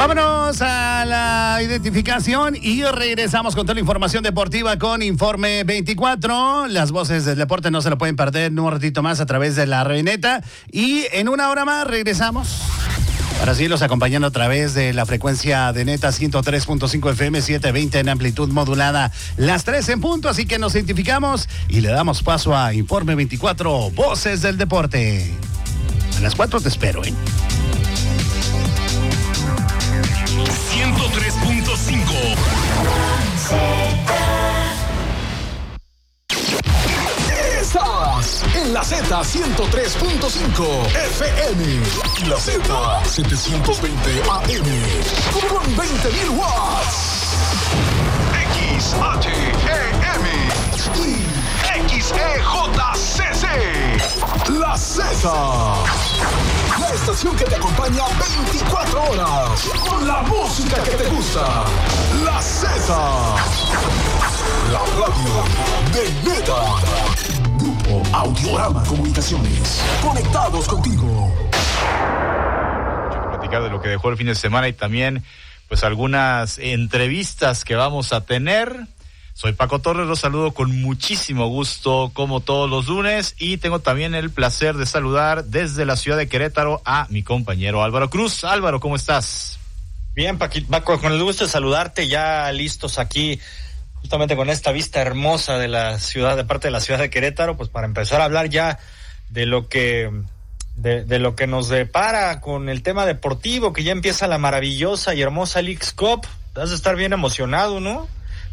Vámonos a la identificación y regresamos con toda la información deportiva con Informe 24. Las voces del deporte no se lo pueden perder en un ratito más a través de la Reineta. Y en una hora más regresamos. Ahora sí, los acompañando a través de la frecuencia de Neta 103.5 FM, 720 en amplitud modulada, las 3 en punto, así que nos identificamos y le damos paso a Informe 24, Voces del Deporte. A las 4 te espero, 103.5. Estás en la Z 103.5 FM. La Z 720 AM. Con 20.000 watts. XHEM. Y XEJCC. La Z. La estación que te acompaña 24 horas. Con la música que te gusta. La Z. La radio de Neta. Grupo Audiorama Comunicaciones. Conectados contigo. Platicar de lo que dejó el fin de semana y también pues algunas entrevistas que vamos a tener. Soy Paco Torres, los saludo con muchísimo gusto como todos los lunes y tengo también el placer de saludar desde la ciudad de Querétaro a mi compañero Álvaro Cruz. Álvaro, ¿cómo estás? Bien, Paco, con el gusto de saludarte, ya listos aquí justamente con esta vista hermosa de la ciudad, de parte de la ciudad de Querétaro, pues para empezar a hablar ya de lo que nos depara con el tema deportivo, que ya empieza la maravillosa y hermosa Leagues Cup. Vas a estar bien emocionado, ¿no?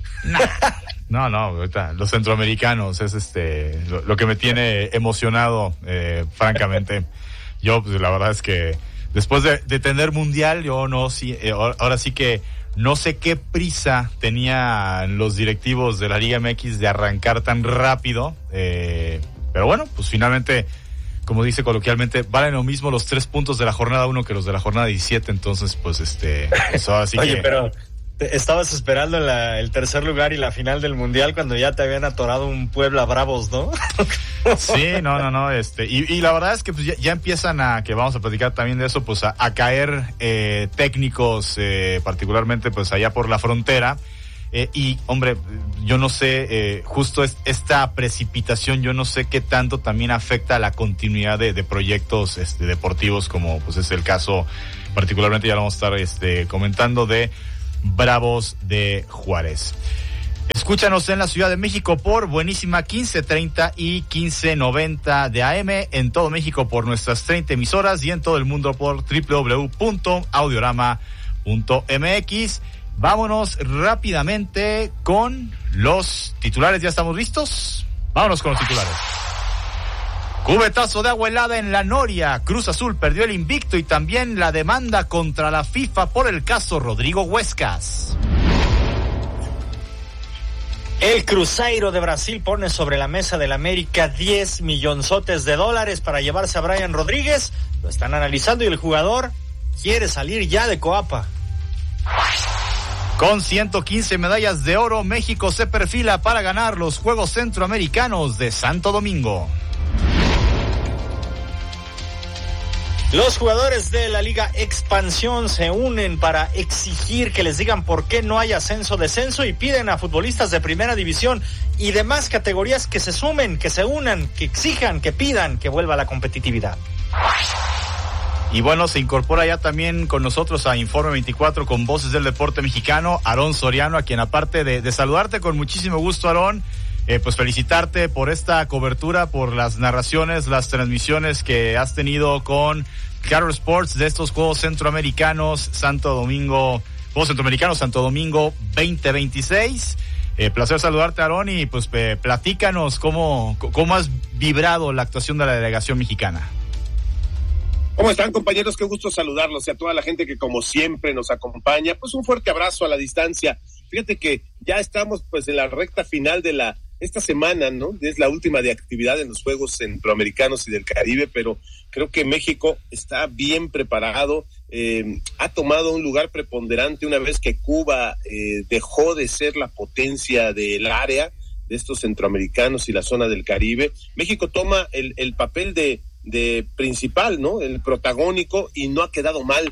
No, ahorita los centroamericanos es lo que me tiene emocionado, francamente. Yo, pues la verdad es que después de tener mundial, yo no, ahora sí que no sé qué prisa tenían los directivos de la Liga MX de arrancar tan rápido, pero bueno, pues finalmente, como dice coloquialmente, valen lo mismo los 3 puntos de la jornada 1 que los de la jornada 17, entonces pues pues ahora sí. Oye, pero estabas esperando el tercer lugar y la final del mundial cuando ya te habían atorado un Puebla Bravos, ¿no? Sí, no, y la verdad es que pues ya empiezan que vamos a platicar también de eso, pues a caer técnicos, particularmente pues allá por la frontera, y hombre, yo no sé, justo esta precipitación, yo no sé qué tanto también afecta a la continuidad de proyectos deportivos, como pues es el caso, particularmente ya lo vamos a estar comentando de Bravos de Juárez. Escúchanos en la Ciudad de México por buenísima 1530 y 1590 de AM, en todo México por nuestras 30 emisoras y en todo el mundo por www.audiorama.mx. Vámonos rápidamente con los titulares. ¿Ya estamos listos? Vámonos con los titulares. Cubetazo de agua helada en la Noria. Cruz Azul perdió el invicto y también la demanda contra la FIFA por el caso Rodrigo Huescas. El Cruzeiro de Brasil pone sobre la mesa del América 10 millonzotes de dólares para llevarse a Brian Rodríguez. Lo están analizando y el jugador quiere salir ya de Coapa. Con 115 medallas de oro, México se perfila para ganar los Juegos Centroamericanos de Santo Domingo. Los jugadores de la Liga Expansión se unen para exigir que les digan por qué no hay ascenso-descenso y piden a futbolistas de primera división y demás categorías que se sumen, que se unan, que exijan, que pidan que vuelva la competitividad. Y bueno, se incorpora ya también con nosotros a Informe 24 con Voces del Deporte Mexicano, Aarón Soriano, a quien aparte de saludarte con muchísimo gusto, Aarón, pues felicitarte por esta cobertura, por las narraciones, las transmisiones que has tenido con Claro Sports de estos Juegos Centroamericanos Santo Domingo 2026. Placer saludarte, Aarón, y pues platícanos cómo has vibrado la actuación de la delegación mexicana. ¿Cómo están, compañeros? Qué gusto saludarlos y a toda la gente que como siempre nos acompaña. Pues un fuerte abrazo a la distancia. Fíjate que ya estamos pues en la recta final de esta semana, ¿no? Es la última de actividad en los Juegos Centroamericanos y del Caribe, pero creo que México está bien preparado, ha tomado un lugar preponderante una vez que Cuba dejó de ser la potencia del área de estos centroamericanos y la zona del Caribe. México toma el papel de principal, ¿no? El protagónico, y no ha quedado mal.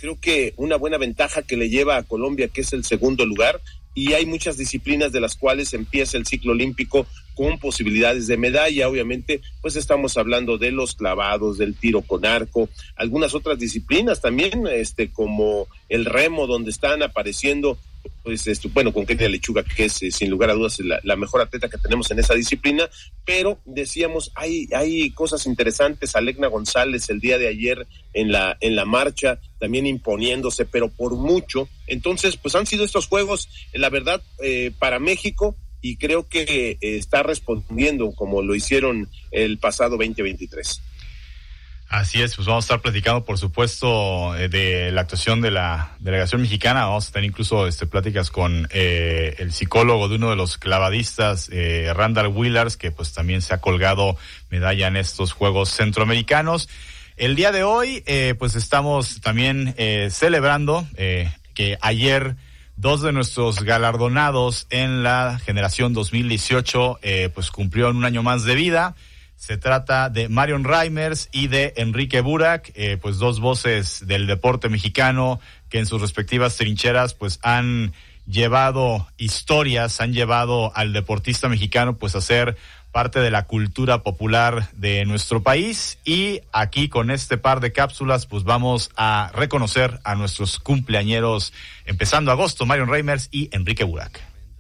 creo que una buena ventaja que le lleva a Colombia, que es el segundo lugar, y hay muchas disciplinas de las cuales empieza el ciclo olímpico con posibilidades de medalla. Obviamente, pues estamos hablando de los clavados, del tiro con arco, algunas otras disciplinas también, como el remo, donde están apareciendo, pues, bueno, con Kenia Lechuga, que es sin lugar a dudas la mejor atleta que tenemos en esa disciplina, pero decíamos, hay cosas interesantes. Alegna González el día de ayer en la marcha, también imponiéndose, pero por mucho. Entonces, pues han sido estos juegos, la verdad, para México, y creo que está respondiendo como lo hicieron el pasado 2023. Así es, pues vamos a estar platicando, por supuesto, de la actuación de la delegación mexicana. Vamos a tener incluso pláticas con el psicólogo de uno de los clavadistas, Randall Willars, que pues también se ha colgado medalla en estos Juegos Centroamericanos. El día de hoy, pues estamos también celebrando que ayer 2 de nuestros galardonados en la generación 2018 pues cumplieron un año más de vida. Se trata de Marion Reimers y de Enrique Burak, pues 2 voces del deporte mexicano que en sus respectivas trincheras pues han llevado historias, han llevado al deportista mexicano pues a ser parte de la cultura popular de nuestro país. Y aquí con este par de cápsulas pues vamos a reconocer a nuestros cumpleañeros empezando agosto, Marion Reimers y Enrique Burak.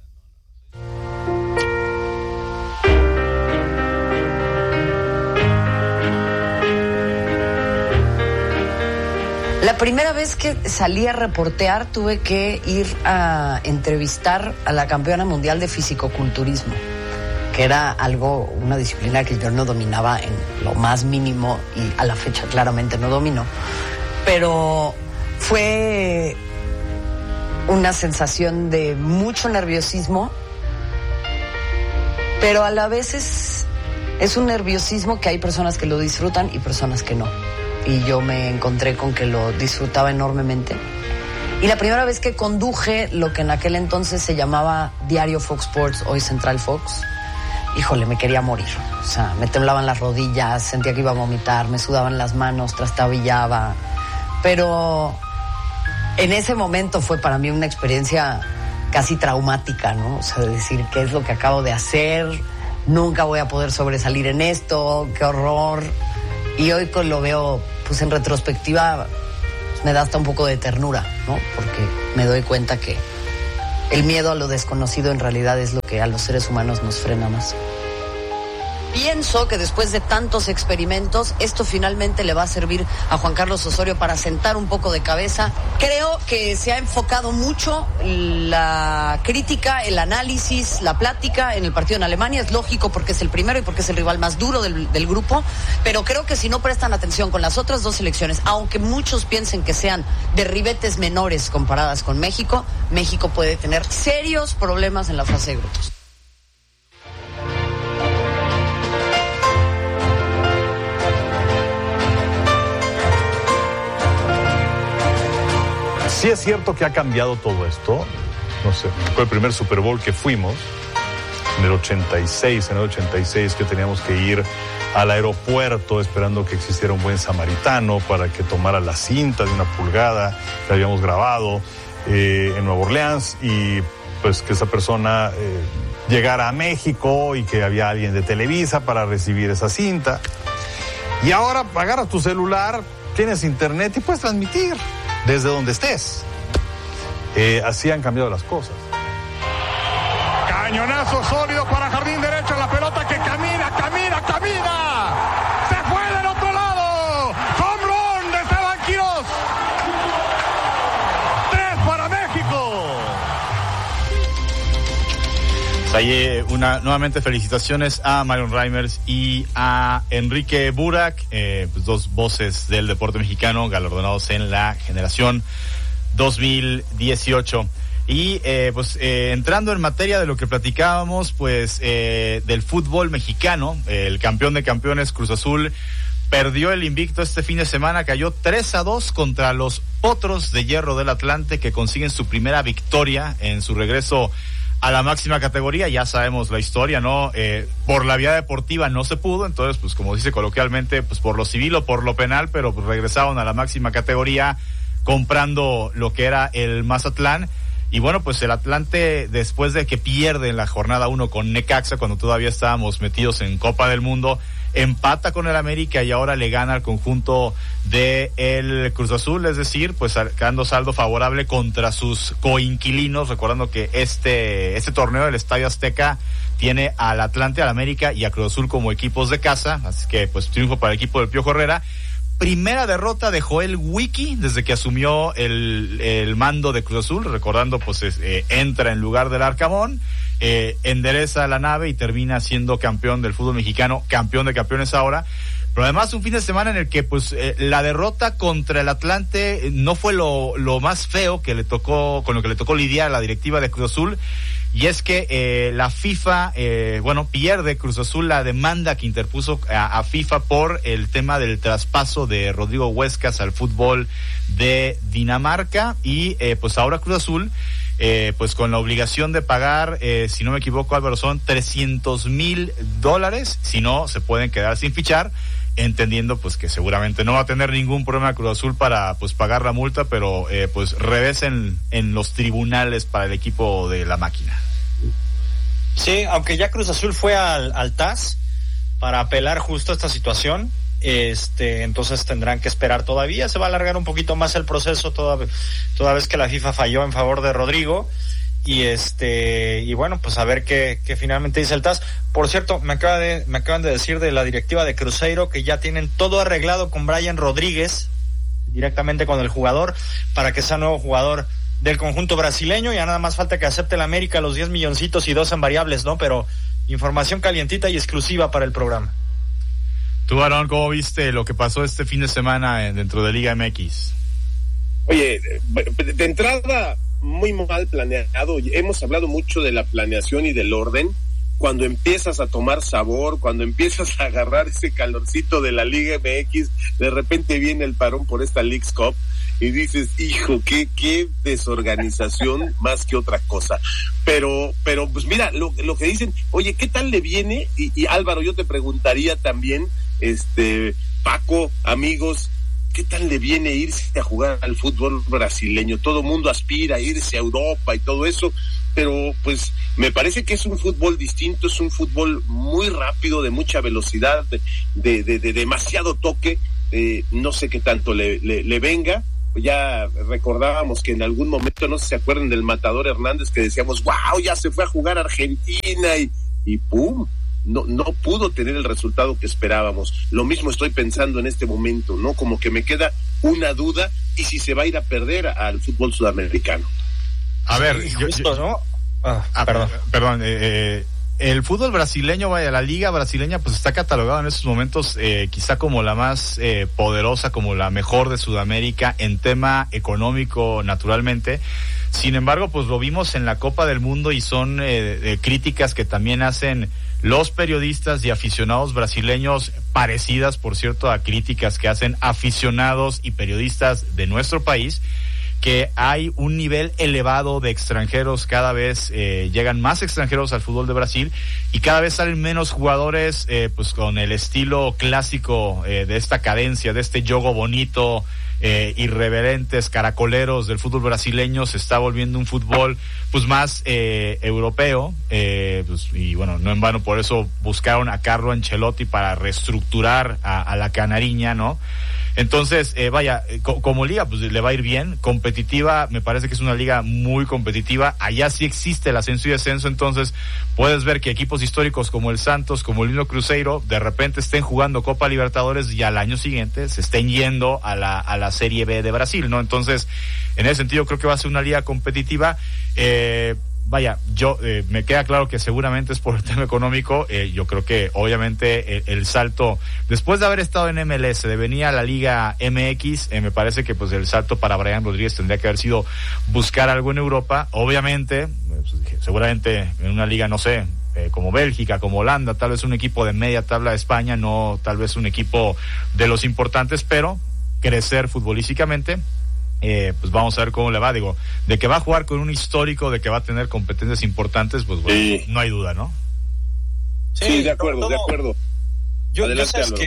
La primera vez que salí a reportear tuve que ir a entrevistar a la campeona mundial de fisicoculturismo, que era una disciplina que yo no dominaba en lo más mínimo y a la fecha claramente no domino, pero fue una sensación de mucho nerviosismo, pero a la vez es un nerviosismo que hay personas que lo disfrutan y personas que no. Y yo me encontré con que lo disfrutaba enormemente. Y la primera vez que conduje lo que en aquel entonces se llamaba Diario Fox Sports, hoy Central Fox, híjole, me quería morir. O sea, me temblaban las rodillas, sentía que iba a vomitar, me sudaban las manos, trastabillaba. Pero en ese momento fue para mí una experiencia casi traumática, ¿no? O sea, de decir, ¿qué es lo que acabo de hacer? Nunca voy a poder sobresalir en esto, qué horror. Y hoy lo veo, pues en retrospectiva, me da hasta un poco de ternura, ¿no? Porque me doy cuenta que el miedo a lo desconocido en realidad es lo que a los seres humanos nos frena más. Pienso que después de tantos experimentos, esto finalmente le va a servir a Juan Carlos Osorio para sentar un poco de cabeza. Creo que se ha enfocado mucho la crítica, el análisis, la plática en el partido en Alemania. Es lógico porque es el primero y porque es el rival más duro del grupo. Pero creo que si no prestan atención con las otras 2 selecciones, aunque muchos piensen que sean de ribetes menores comparadas con México, México puede tener serios problemas en la fase de grupos. Sí es cierto que ha cambiado todo esto. No sé, fue el primer Super Bowl que fuimos en el 86, que teníamos que ir al aeropuerto esperando que existiera un buen samaritano para que tomara la cinta de 1 pulgada que habíamos grabado en Nueva Orleans, y pues que esa persona llegara a México y que había alguien de Televisa para recibir esa cinta. Y ahora agarras tu celular, tienes internet y puedes transmitir desde donde estés. Así han cambiado las cosas. Cañonazo sólido para jardín derecho, la pelota que camina. Se fue del otro lado. Home run de Esteban Quiroz. 3 para México. Ahí nuevamente felicitaciones a Marion Reimers y a Enrique Burak, pues 2 voces del deporte mexicano galardonados en la generación 2018. Y entrando en materia de lo que platicábamos, pues del fútbol mexicano, el campeón de campeones Cruz Azul perdió el invicto este fin de semana, cayó 3-2 contra los Potros de Hierro del Atlante, que consiguen su primera victoria en su regreso a la máxima categoría. Ya sabemos la historia, ¿no? Por la vía deportiva no se pudo, entonces, pues como dice coloquialmente, pues por lo civil o por lo penal, pero pues regresaron a la máxima categoría comprando lo que era el Mazatlán. Y bueno, pues el Atlante, después de que pierde en la jornada 1 con Necaxa, cuando todavía estábamos metidos en Copa del Mundo, empata con el América y ahora le gana al conjunto de el Cruz Azul, es decir, pues quedando saldo favorable contra sus coinquilinos, recordando que este torneo del Estadio Azteca tiene al Atlante, al América y a Cruz Azul como equipos de casa, así que pues triunfo para el equipo del Piojo Herrera. Primera derrota de Joel Wiki desde que asumió el mando de Cruz Azul, recordando pues entra en lugar del Arcamón, endereza la nave y termina siendo campeón del fútbol mexicano, campeón de campeones ahora. Pero además un fin de semana en el que pues la derrota contra el Atlante no fue lo más feo que le tocó, con lo que le tocó lidiar a la directiva de Cruz Azul. Y es que la FIFA, pierde Cruz Azul la demanda que interpuso a FIFA por el tema del traspaso de Rodrigo Huescas al fútbol de Dinamarca. Y pues ahora Cruz Azul, pues con la obligación de pagar, si no me equivoco, Álvaro, son $300,000. Si no, se pueden quedar sin fichar, entendiendo pues que seguramente no va a tener ningún problema Cruz Azul para pues pagar la multa, pero pues revés en los tribunales para el equipo de la máquina. Sí, aunque ya Cruz Azul fue al TAS para apelar justo a esta situación, entonces tendrán que esperar todavía, se va a alargar un poquito más el proceso toda vez que la FIFA falló en favor de Rodrigo. Y bueno, pues a ver qué finalmente dice el TAS. Por cierto, me acaban de decir de la directiva de Cruzeiro que ya tienen todo arreglado con Brian Rodríguez, directamente con el jugador, para que sea nuevo jugador del conjunto brasileño. Ya nada más falta que acepte el América los 10 milloncitos y 2 en variables, ¿no? Pero información calientita y exclusiva para el programa. Tú, Aarón, ¿cómo viste lo que pasó este fin de semana dentro de Liga MX? Oye, de entrada, muy mal planeado. Hemos hablado mucho de la planeación y del orden. Cuando empiezas a tomar sabor, cuando empiezas a agarrar ese calorcito de la Liga MX, de repente viene el parón por esta Leagues Cup y dices, hijo, qué desorganización más que otra cosa. Pero pues mira, lo que dicen, oye, ¿qué tal le viene? Y Álvaro, yo te preguntaría también, Paco, amigos, ¿qué tal le viene irse a jugar al fútbol brasileño? Todo mundo aspira a irse a Europa y todo eso, pero pues me parece que es un fútbol distinto, es un fútbol muy rápido, de mucha velocidad, de demasiado toque, no sé qué tanto le venga. Ya recordábamos que en algún momento, no sé si se acuerdan del Matador Hernández, que decíamos, wow, ya se fue a jugar a Argentina y ¡pum! No pudo tener el resultado que esperábamos. Lo mismo estoy pensando en este momento, ¿no? Como que me queda una duda, y si se va a ir a perder al fútbol sudamericano. A ver, justo, ¿no? Perdón, el fútbol brasileño, la liga brasileña, pues está catalogado en estos momentos quizá como la más poderosa, como la mejor de Sudamérica en tema económico, naturalmente. Sin embargo, pues lo vimos en la Copa del Mundo y son críticas que también hacen los periodistas y aficionados brasileños, parecidas, por cierto, a críticas que hacen aficionados y periodistas de nuestro país, que hay un nivel elevado de extranjeros, cada vez llegan más extranjeros al fútbol de Brasil y cada vez salen menos jugadores pues con el estilo clásico de esta cadencia, de este juego bonito, irreverentes, caracoleros del fútbol brasileño. Se está volviendo un fútbol pues más europeo, pues, y bueno, no en vano por eso buscaron a Carlo Ancelotti para reestructurar a la canariña, ¿no? Entonces, como liga, pues le va a ir bien, competitiva, me parece que es una liga muy competitiva. Allá sí existe el ascenso y descenso, entonces puedes ver que equipos históricos como el Santos, como el mismo Cruzeiro, de repente estén jugando Copa Libertadores y al año siguiente se estén yendo a la Serie B de Brasil, ¿no? Entonces, en ese sentido creo que va a ser una liga competitiva. Me queda claro que seguramente es por el tema económico. Yo creo que obviamente el salto, después de haber estado en MLS, de venir a la Liga MX, me parece que pues el salto para Brian Rodríguez tendría que haber sido buscar algo en Europa. Obviamente, seguramente en una liga, no sé, como Bélgica, como Holanda, tal vez un equipo de media tabla de España, no tal vez un equipo de los importantes, pero crecer futbolísticamente. Pues vamos a ver cómo le va. Digo, de que va a jugar con un histórico, de que va a tener competencias importantes, pues bueno, sí, no hay duda, ¿no? Sí, de acuerdo. Yo ¿sabes qué?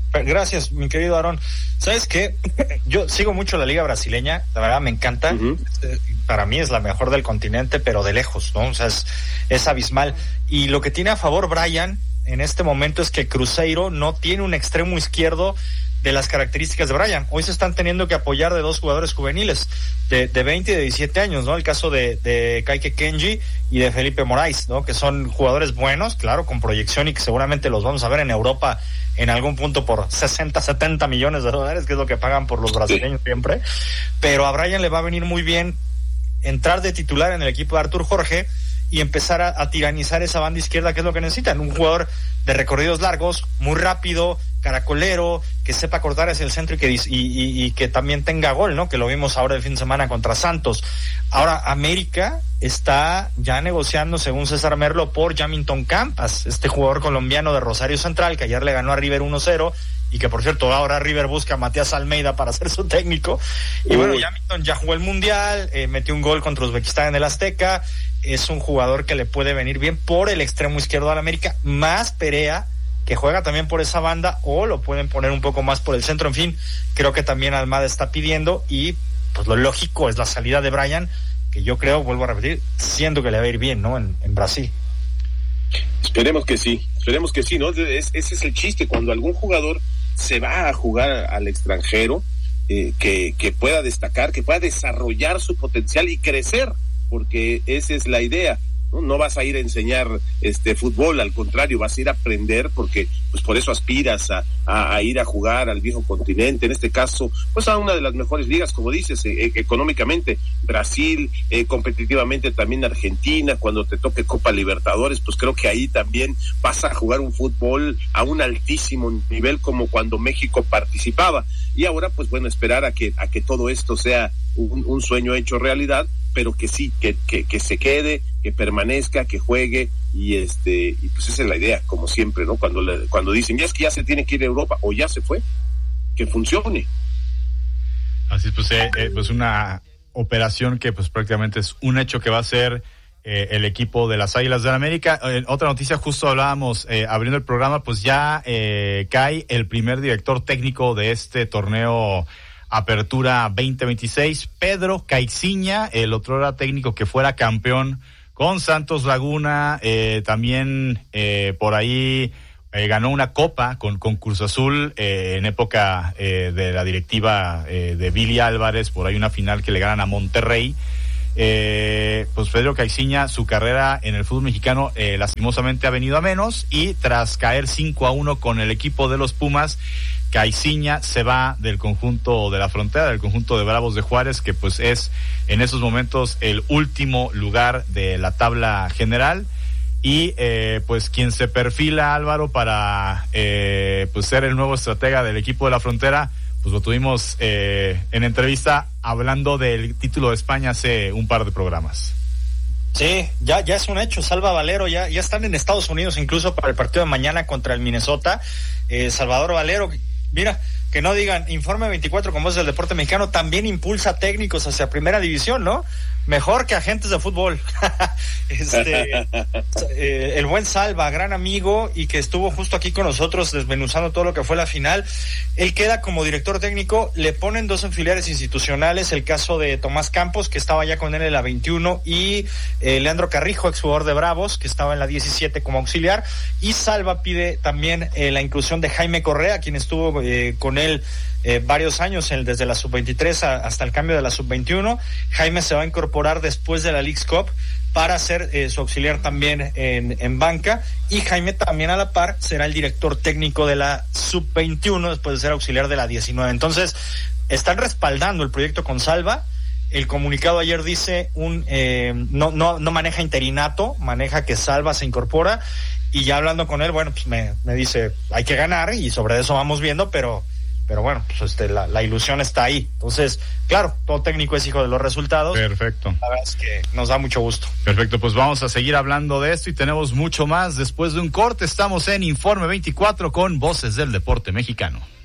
Gracias, mi querido Aarón. ¿Sabes qué? Yo sigo mucho la liga brasileña, la verdad me encanta. Para mí es la mejor del continente, pero de lejos, ¿no? O sea, es abismal. Y lo que tiene a favor Brian en este momento es que Cruzeiro no tiene un extremo izquierdo de las características de Brian. Hoy se están teniendo que apoyar de dos jugadores juveniles de 20 y de 17 años, ¿no? El caso de Kaique Kenji y de Felipe Moraes, ¿no? Que son jugadores buenos, claro, con proyección y que seguramente los vamos a ver en Europa en algún punto por 60, 70 millones de dólares, que es lo que pagan por los brasileños siempre. Pero a Brian le va a venir muy bien entrar de titular en el equipo de Artur Jorge y empezar a tiranizar esa banda izquierda, que es lo que necesitan. Un jugador de recorridos largos, muy rápido, caracolero, que sepa cortar hacia el centro y que también tenga gol, ¿no? Que lo vimos ahora el fin de semana contra Santos. Ahora, América está ya negociando, según César Merlo, por Jamilton Campas, este jugador colombiano de Rosario Central, que ayer le ganó a River 1-0, y que, por cierto, ahora River busca a Matías Almeida para ser su técnico. Y bueno, Jamilton ya jugó el Mundial, metió un gol contra Uzbekistán en el Azteca. Es un jugador que le puede venir bien por el extremo izquierdo al América, más Perea, que juega también por esa banda, o lo pueden poner un poco más por el centro. En fin, creo que también Almada está pidiendo, y pues lo lógico es la salida de Brian, que yo creo, vuelvo a repetir, siento que le va a ir bien, ¿no? En Brasil. Esperemos que sí, ¿no? Ese es el chiste, cuando algún jugador se va a jugar al extranjero, que pueda destacar, que pueda desarrollar su potencial y crecer, porque esa es la idea. No vas a ir a enseñar fútbol, al contrario, vas a ir a aprender, porque pues por eso aspiras a ir a jugar al viejo continente, en este caso pues a una de las mejores ligas, como dices, económicamente Brasil, competitivamente también Argentina. Cuando te toque Copa Libertadores, pues creo que ahí también vas a jugar un fútbol a un altísimo nivel, como cuando México participaba. Y ahora pues bueno, esperar a que todo esto sea un sueño hecho realidad, pero que sí, que se quede, que permanezca, que juegue, y pues esa es la idea, como siempre, ¿no? Cuando dicen, ya es que ya se tiene que ir a Europa, o ya se fue, que funcione. Así pues, pues una operación que pues prácticamente es un hecho que va a ser el equipo de las Águilas del América. Otra noticia, justo hablábamos abriendo el programa, pues ya cae el primer director técnico de este torneo Apertura 2026, Pedro Caixinha, el otrora técnico que fuera campeón con Santos Laguna, también por ahí ganó una copa con Cruz Azul en época de la directiva de Billy Álvarez, por ahí una final que le ganan a Monterrey. Pues Pedro Caixinha, su carrera en el fútbol mexicano lastimosamente ha venido a menos, y tras caer 5-1 con el equipo de los Pumas, Caixinha se va del conjunto de la Frontera, del conjunto de Bravos de Juárez, que pues es en esos momentos el último lugar de la tabla general. Y pues quien se perfila, Álvaro, para pues ser el nuevo estratega del equipo de la Frontera, pues lo tuvimos en entrevista hablando del título de España hace un par de programas. Sí, ya es un hecho. Salva Valero ya están en Estados Unidos, incluso para el partido de mañana contra el Minnesota. Salvador Valero, mira, que no digan Informe 24 con Voces del Deporte Mexicano, también impulsa técnicos hacia primera división, ¿no? Mejor que agentes de fútbol. El buen Salva, gran amigo, y que estuvo justo aquí con nosotros desmenuzando todo lo que fue la final. Él queda como director técnico, le ponen dos auxiliares institucionales, el caso de Tomás Campos, que estaba ya con él en la 21, y Leandro Carrijo, exjugador de Bravos, que estaba en la 17 como auxiliar, y Salva pide también la inclusión de Jaime Correa, quien estuvo con él varios años, desde la sub-23 hasta el cambio de la sub-21. Jaime se va a incorporar después de la Leagues Cup para ser su auxiliar también en banca, y Jaime también a la par será el director técnico de la sub-21 después de ser auxiliar de la 19. Entonces están respaldando el proyecto con Salva. El comunicado ayer dice no maneja interinato, maneja que Salva se incorpora, y ya hablando con él, bueno, pues me dice hay que ganar y sobre eso vamos viendo, pero bueno, pues la ilusión está ahí. Entonces, claro, todo técnico es hijo de los resultados. Perfecto. La verdad es que nos da mucho gusto. Perfecto, pues vamos a seguir hablando de esto y tenemos mucho más después de un corte. Estamos en Informe 24 con Voces del Deporte Mexicano.